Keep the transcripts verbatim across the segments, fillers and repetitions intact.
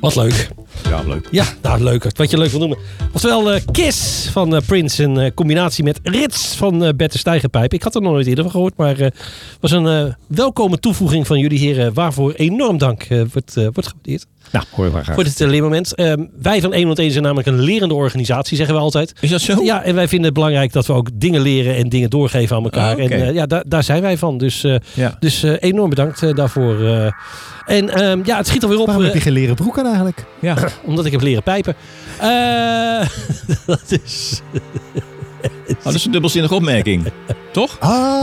Wat leuk. Ja, leuk. Ja, nou leuk. Wat je leuk wil noemen. Oftewel uh, Kiss van uh, Prince in uh, combinatie met Rits van uh, Bette Steigerpijp. Ik had er nog nooit eerder van gehoord, maar het uh, was een uh, welkome toevoeging van jullie heren. Waarvoor enorm dank uh, wordt, uh, wordt gewaardeerd. Nou, hoor je maar graag. Voor dit uh, leermoment. Uh, wij van honderdéén zijn namelijk een lerende organisatie, zeggen we altijd. Is dat zo? Ja, en wij vinden het belangrijk dat we ook dingen leren en dingen doorgeven aan elkaar. Ah, okay. En uh, ja, da- daar zijn wij van. Dus, uh, ja. dus uh, enorm bedankt uh, daarvoor. Uh, en um, ja, het schiet alweer op. Waarom uh, heb je geen leren broek aan eigenlijk? Ja. Omdat ik heb leren pijpen. Uh, dat is... Oh, dat is een dubbelzinnige opmerking. Toch? Oh.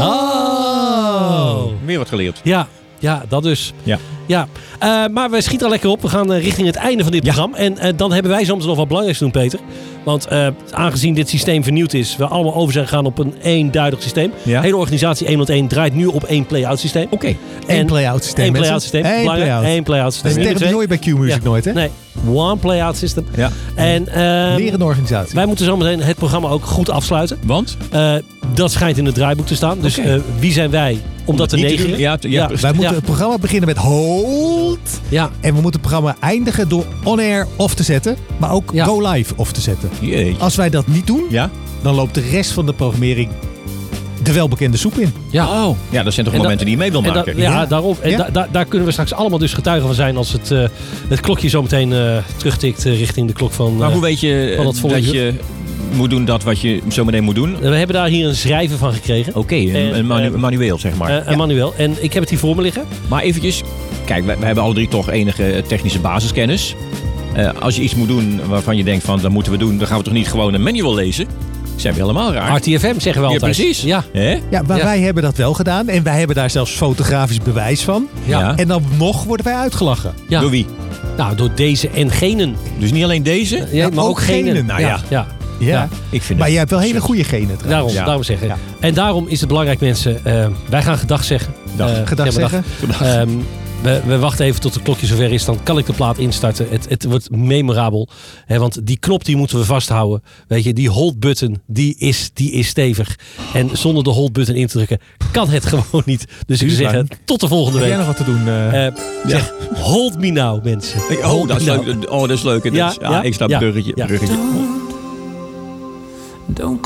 oh. Weer wat geleerd. Ja, ja, dat dus. Ja. Ja. Uh, maar we schieten al lekker op. We gaan uh, richting het einde van dit ja. programma. En uh, dan hebben wij soms nog wat belangrijks te doen, Peter. Want uh, aangezien dit systeem vernieuwd is, we allemaal over zijn gegaan op een eenduidig systeem. Ja. De hele organisatie honderdéén draait nu op één play-out systeem. Oké. Okay. Eén play-out systeem. Eén play-out systeem. Eén play-out. Eén play-out systeem. Dat is term die hoor je bij Q-Music ja. nooit, hè? Nee. One play-out system. Ja. En, uh, lerende organisatie. Wij moeten zometeen het programma ook goed afsluiten. Want? Uh, dat schijnt in het draaiboek te staan. Dus okay. uh, wie zijn wij om dat te negeren? Ja, ja, ja. Wij moeten ja. het programma beginnen met hold. Ja. En we moeten het programma eindigen door on-air off te zetten. Maar ook ja. go live off te zetten. Jeetje. Als wij dat niet doen, ja? dan loopt de rest van de programmering de welbekende soep in. Ja. Oh. Ja, dat zijn toch en momenten da- die je mee wil maken. Da- ja, ja, daarom. En ja. da- da- daar kunnen we straks allemaal dus getuigen van zijn als het, uh, het klokje zo meteen uh, terugtikt uh, richting de klok van... Uh, maar hoe weet je van het dat je moet doen dat wat je zo meteen moet doen? We hebben daar hier een schrijven van gekregen. Oké, okay, een, een manu- uh, manueel zeg maar. Uh, een ja. manueel. En ik heb het hier voor me liggen. Maar eventjes, kijk, wij, wij hebben alle drie toch enige technische basiskennis. Uh, als je iets moet doen waarvan je denkt van dat moeten we doen, dan gaan we toch niet gewoon een manual lezen? Zijn we helemaal raar. R T F M zeggen we altijd. Ja, precies. Ja, He? Ja, maar ja. wij hebben dat wel gedaan. En wij hebben daar zelfs fotografisch bewijs van. Ja. Ja. En dan nog worden wij uitgelachen. Ja. Door wie? Nou, door deze en genen. Dus niet alleen deze? Ja, Ja, maar ook, ook genen. genen. Nou ja. ja. ja. Ja. Ja. Ik vind Maar het je hebt wel hele absurd. goede genen trouwens. Daarom, Ja. daarom zeggen. Ja. En daarom is het belangrijk, mensen. Uh, wij gaan gedag zeggen. Dag. Uh, Gedag ja, zeggen. Dag. Um, we, we wachten even tot het klokje zover is. Dan kan ik de plaat instarten. Het, het wordt memorabel. Hè, want die knop die moeten we vasthouden. Weet je, die hold button die is, die is stevig. En zonder de hold button in te drukken kan het gewoon niet. Dus ik zou zeggen, tot de volgende Heb week. jij nog wat te doen? Uh... Uh, zeg, hold me now, mensen. Oh, Hold dat is me now. leuk. Oh, dat is leuk. Ja, Ja, ja, ik snap ja, het bruggetje. ja. bruggetje. Don't